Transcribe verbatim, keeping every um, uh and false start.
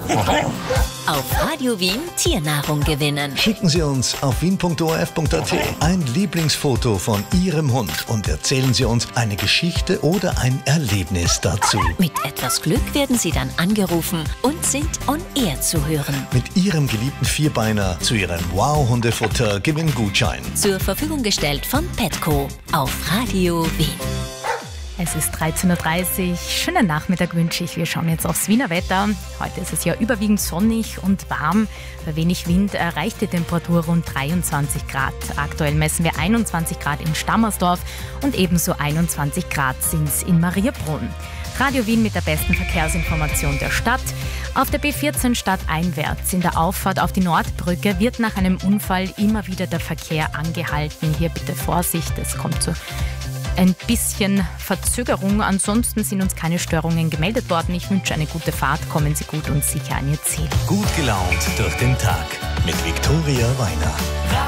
Auf Radio Wien Tiernahrung gewinnen. Schicken Sie uns auf wien punkt o r f punkt a t ein Lieblingsfoto von Ihrem Hund und erzählen Sie uns eine Geschichte oder ein Erlebnis dazu. Mit etwas Glück werden Sie dann angerufen und sind on air zu hören. Mit Ihrem geliebten Vierbeiner zu Ihrem Wow-Hundefutter Gewinngutschein. Zur Verfügung gestellt von Petco auf Radio Wien. Es ist dreizehn Uhr dreißig. Schönen Nachmittag wünsche ich. Wir schauen jetzt aufs Wiener Wetter. Heute ist es ja überwiegend sonnig und warm. Bei wenig Wind erreicht die Temperatur rund dreiundzwanzig Grad. Aktuell messen wir einundzwanzig Grad in Stammersdorf und ebenso einundzwanzig Grad sind es in Mariabrunn. Radio Wien mit der besten Verkehrsinformation der Stadt. Auf der B vierzehn stadteinwärts in der Auffahrt auf die Nordbrücke wird nach einem Unfall immer wieder der Verkehr angehalten. Hier bitte Vorsicht, es kommt zu ein bisschen Verzögerung. Ansonsten sind uns keine Störungen gemeldet worden. Ich wünsche eine gute Fahrt. Kommen Sie gut und sicher an Ihr Ziel. Gut gelaunt durch den Tag mit Viktoria Weiner.